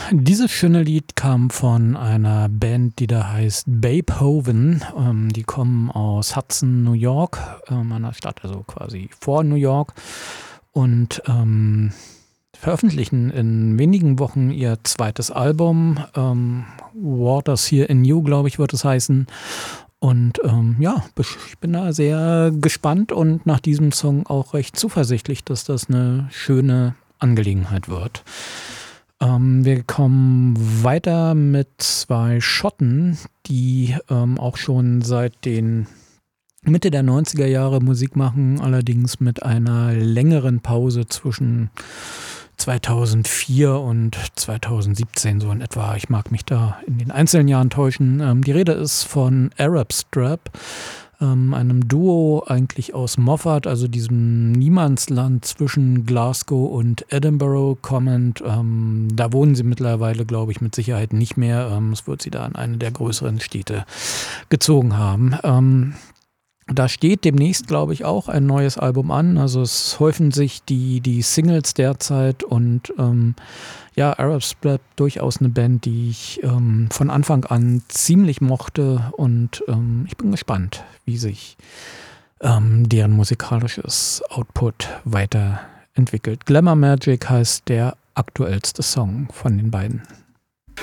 Dieses schöne Lied kam von einer Band, die da heißt Beethoven. Die kommen aus Hudson, New York, einer Stadt, also quasi vor New York. Und veröffentlichen in wenigen Wochen ihr zweites Album. Waters Here in You, glaube ich, wird es heißen. Und ja, ich bin da sehr gespannt und nach diesem Song auch recht zuversichtlich, dass das eine schöne Angelegenheit wird. Wir kommen weiter mit zwei Schotten, die auch schon seit den Mitte der 90er Jahre Musik machen, allerdings mit einer längeren Pause zwischen 2004 und 2017 so in etwa. Ich mag mich da in den einzelnen Jahren täuschen. Die Rede ist von Arab Strap, einem Duo eigentlich aus Moffat, also diesem Niemandsland zwischen Glasgow und Edinburgh kommend. Da wohnen sie mittlerweile, glaube ich, mit Sicherheit nicht mehr. Es wird sie da in eine der größeren Städte gezogen haben. Da steht demnächst, glaube ich, auch ein neues Album an. Also es häufen sich die Singles derzeit und ja, Arab Strap durchaus eine Band, die ich von Anfang an ziemlich mochte und ich bin gespannt, wie sich deren musikalisches Output weiterentwickelt. Glamour Magic heißt der aktuellste Song von den beiden.